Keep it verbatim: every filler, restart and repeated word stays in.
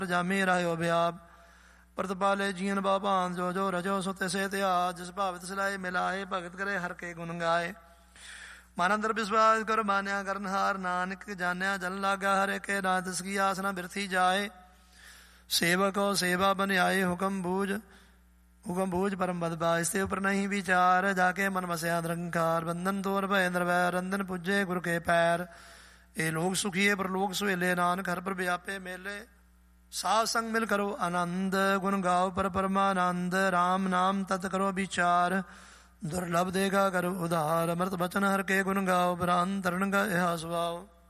ਜਾਮੀ ਰਾਇਓ ਬਿਆਪ ਪ੍ਰਤਪਾਲੇ jean ਬਾਬਾਨ ਜੋ ਜੋ ਰਜੋ ਸੋ ਤਿਸੇ ਤਿਆਜ ਜਿਸ ਭਾਵਿਤ ਸਿਲਾਏ ਮਿਲਾਏ ਭਗਤ ਕਰੇ ਹਰ ਕੇ ਗੁਣ ਗਾਏ ਮਨ ਅੰਦਰ ਵਿਸ਼ਵਾਸ ਕਰ ਮਾਨਿਆ ਕਰਨ ਹਾਰ ਨਾਨਕ ਜਾਣਿਆ ਜਨ ਲਾਗਾ ਹਰੇ ਕੇ ਨਾ ਤਿਸ ਕੀ ਆਸ ਨਾ ਬਿਰਥੀ ਜਾਏ ਸੇਵਕੋ ਸੇਵਾ ਬਨਿਆਏ ਹੁਕਮ ਬੂਝ ਹੁਕਮ ਬੂਝ ਪਰਮ ਬਦਬਾ ਇਸਤੇ ਉਪਰ ਨਹੀਂ ਵਿਚਾਰ ਜਾ ਕੇ ਮਨ ਵਸਿਆ ਨਿਰੰਕਾਰ ਬੰਧਨ ਤੋਰ ਭੈ ਨਿਰਵੈ ਰੰਧਨ ਪੁੱਜੇ ਗੁਰ ਕੇ ਪੈਰ ਇਹ ਲੋਕ ਸੁਖੀਏ ਪਰਲੋਕ ਸੁਹੇਲੇ ਨਾਨਕ ਹਰ ਪਰ ਵਿਆਪੇ ਮੇਲੇ ਸਾਧ ਸੰਗ ਮਿਲ ਕਰੋ ਆਨੰਦ ਗੁਣ ਗਾਓ ਪਰ ਪਰਮਾਨੰਦ ਰਾਮ ਨਾਮ ਤਤ ਕਰੋ ਵਿਚਾਰ ਦੁਰਲਭ ਦੇਗਾ ਕਰੋ ਉਧਾਰ ਅਮਰਤ ਬਚਨ ਹਰ ਕੇ ਗੁਣ ਗਾਓ ਬ੍ਰਾਨ ਤਰਨ ਗਾ ਇਹ ਸੁਭਾਓ